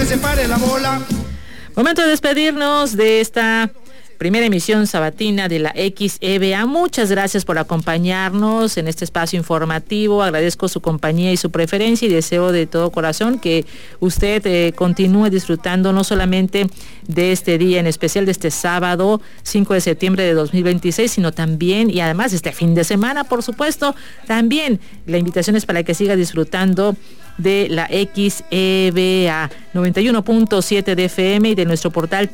se pare la bola. Momento de despedirnos de esta primera emisión sabatina de la XEBA. Muchas gracias por acompañarnos en este espacio informativo. Agradezco su compañía y su preferencia y deseo de todo corazón que usted continúe disfrutando no solamente de este día, en especial de este sábado 5 de septiembre de 2026, sino también y además este fin de semana, por supuesto. También la invitación es para que siga disfrutando de la XEBA 91.7 de FM y de nuestro portal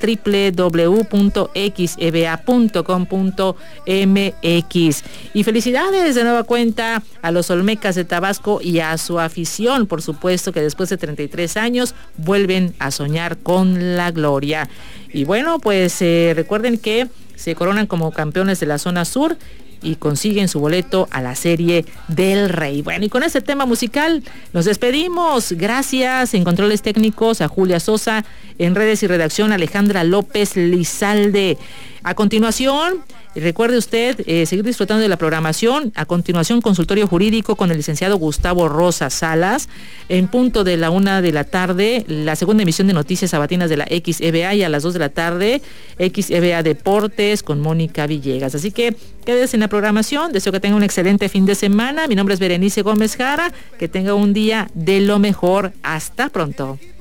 www.xeba.com.mx. Y felicidades de nueva cuenta a los Olmecas de Tabasco y a su afición, por supuesto, que después de 33 años vuelven a soñar con la gloria. Y bueno, pues recuerden que se coronan como campeones de la zona sur y consiguen su boleto a la Serie del Rey. Bueno, y con este tema musical nos despedimos. Gracias en controles técnicos a Julia Sosa, en redes y redacción Alejandra López Lizalde. A continuación, recuerde usted seguir disfrutando de la programación. A continuación, consultorio jurídico con el licenciado Gustavo Rosa Salas. En punto de la 1 de la tarde, la segunda emisión de Noticias Sabatinas de la XEBA, y a las 2 de la tarde, XEBA Deportes con Mónica Villegas. Así que quédese en la programación. Deseo que tenga un excelente fin de semana. Mi nombre es Berenice Gómez Jara. Que tenga un día de lo mejor. Hasta pronto.